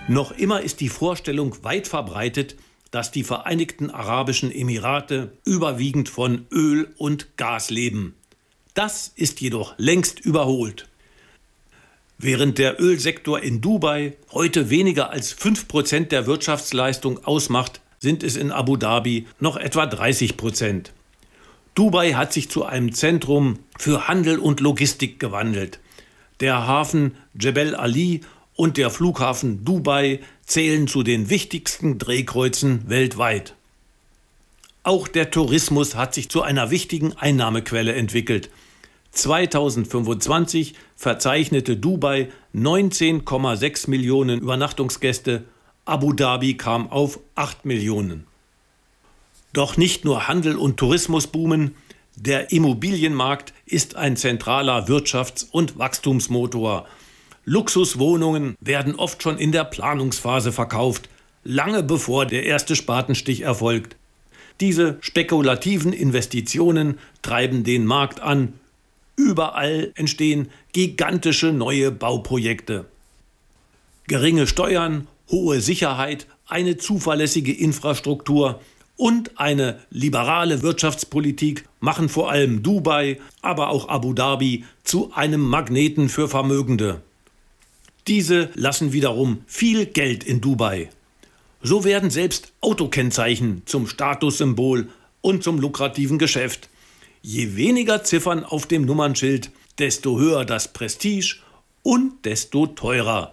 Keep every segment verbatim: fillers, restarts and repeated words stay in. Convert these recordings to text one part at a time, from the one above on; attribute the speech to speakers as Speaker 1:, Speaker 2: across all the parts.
Speaker 1: Noch immer ist die Vorstellung weit verbreitet, dass die Vereinigten Arabischen Emirate überwiegend von Öl und Gas leben. Das ist jedoch längst überholt. Während der Ölsektor in Dubai heute weniger als fünf Prozent der Wirtschaftsleistung ausmacht, sind es in Abu Dhabi noch etwa dreißig Prozent. Dubai hat sich zu einem Zentrum für Handel und Logistik gewandelt. Der Hafen Jebel Ali und der Flughafen Dubai zählen zu den wichtigsten Drehkreuzen weltweit. Auch der Tourismus hat sich zu einer wichtigen Einnahmequelle entwickelt. zweitausendfünfundzwanzig verzeichnete Dubai neunzehn Komma sechs Millionen Übernachtungsgäste, Abu Dhabi kam auf acht Millionen. Doch nicht nur Handel und Tourismus boomen, der Immobilienmarkt ist ein zentraler Wirtschafts- und Wachstumsmotor. Luxuswohnungen werden oft schon in der Planungsphase verkauft, lange bevor der erste Spatenstich erfolgt. Diese spekulativen Investitionen treiben den Markt an. Überall entstehen gigantische neue Bauprojekte. Geringe Steuern, hohe Sicherheit, eine zuverlässige Infrastruktur und eine liberale Wirtschaftspolitik machen vor allem Dubai, aber auch Abu Dhabi zu einem Magneten für Vermögende. Diese lassen wiederum viel Geld in Dubai. So werden selbst Autokennzeichen zum Statussymbol und zum lukrativen Geschäft. Je weniger Ziffern auf dem Nummernschild, desto höher das Prestige und desto teurer.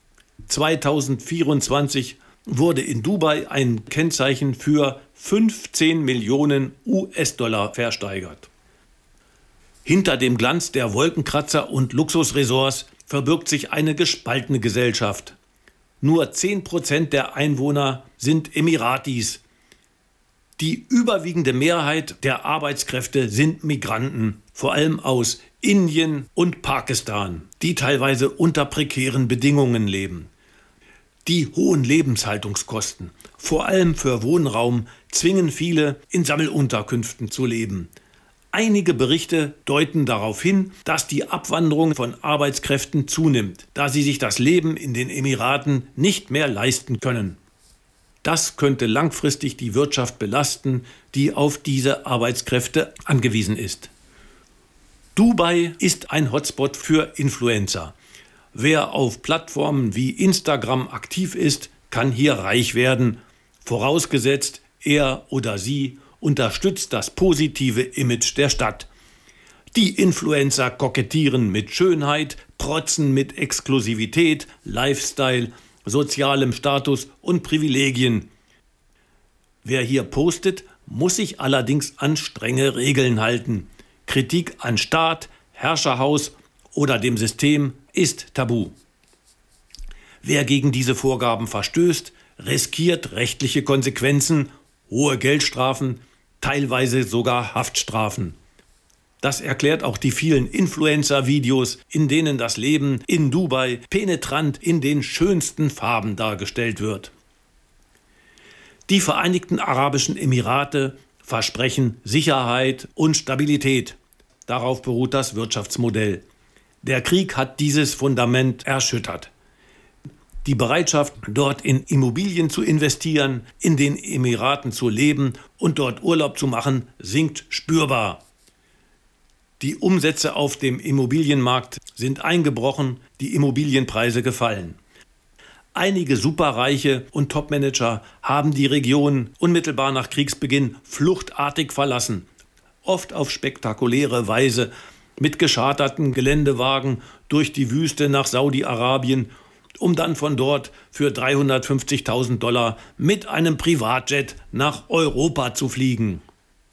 Speaker 1: zweitausendvierundzwanzig wurde in Dubai ein Kennzeichen für fünfzehn Millionen U S-Dollar versteigert. Hinter dem Glanz der Wolkenkratzer und Luxusresorts verbirgt sich eine gespaltene Gesellschaft. Nur zehn Prozent der Einwohner sind Emiratis. Die überwiegende Mehrheit der Arbeitskräfte sind Migranten, vor allem aus Indien und Pakistan, die teilweise unter prekären Bedingungen leben. Die hohen Lebenshaltungskosten, vor allem für Wohnraum, zwingen viele, in Sammelunterkünften zu leben. Einige Berichte deuten darauf hin, dass die Abwanderung von Arbeitskräften zunimmt, da sie sich das Leben in den Emiraten nicht mehr leisten können. Das könnte langfristig die Wirtschaft belasten, die auf diese Arbeitskräfte angewiesen ist. Dubai ist ein Hotspot für Influencer. Wer auf Plattformen wie Instagram aktiv ist, kann hier reich werden, vorausgesetzt, er oder sie unterstützt das positive Image der Stadt. Die Influencer kokettieren mit Schönheit, protzen mit Exklusivität, Lifestyle, sozialem Status und Privilegien. Wer hier postet, muss sich allerdings an strenge Regeln halten. Kritik an Staat, Herrscherhaus oder dem System ist tabu. Wer gegen diese Vorgaben verstößt, riskiert rechtliche Konsequenzen, hohe Geldstrafen, teilweise sogar Haftstrafen. Das erklärt auch die vielen Influencer-Videos, in denen das Leben in Dubai penetrant in den schönsten Farben dargestellt wird. Die Vereinigten Arabischen Emirate versprechen Sicherheit und Stabilität. Darauf beruht das Wirtschaftsmodell. Der Krieg hat dieses Fundament erschüttert. Die Bereitschaft, dort in Immobilien zu investieren, in den Emiraten zu leben und dort Urlaub zu machen, sinkt spürbar. Die Umsätze auf dem Immobilienmarkt sind eingebrochen, die Immobilienpreise gefallen. Einige Superreiche und Topmanager haben die Region unmittelbar nach Kriegsbeginn fluchtartig verlassen, oft auf spektakuläre Weise mit gescharterten Geländewagen durch die Wüste nach Saudi-Arabien, um dann von dort für dreihundertfünfzigtausend Dollar mit einem Privatjet nach Europa zu fliegen.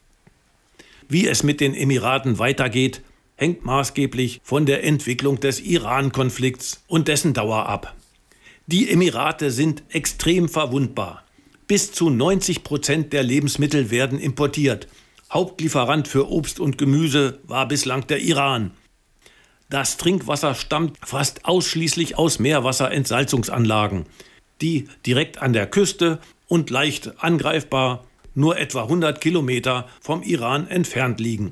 Speaker 1: Wie es mit den Emiraten weitergeht, hängt maßgeblich von der Entwicklung des Iran-Konflikts und dessen Dauer ab. Die Emirate sind extrem verwundbar. Bis zu neunzig Prozent der Lebensmittel werden importiert. Hauptlieferant für Obst und Gemüse war bislang der Iran. Das Trinkwasser stammt fast ausschließlich aus Meerwasserentsalzungsanlagen, die direkt an der Küste und leicht angreifbar nur etwa hundert Kilometer vom Iran entfernt liegen.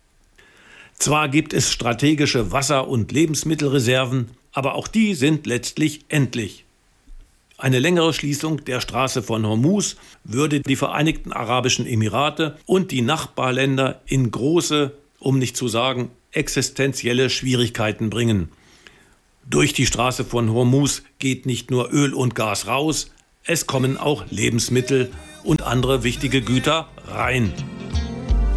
Speaker 1: Zwar gibt es strategische Wasser- und Lebensmittelreserven, aber auch die sind letztlich endlich. Eine längere Schließung der Straße von Hormuz würde die Vereinigten Arabischen Emirate und die Nachbarländer in große, um nicht zu sagen existenzielle Schwierigkeiten bringen. Durch die Straße von Hormuz geht nicht nur Öl und Gas raus, es kommen auch Lebensmittel und andere wichtige Güter rein.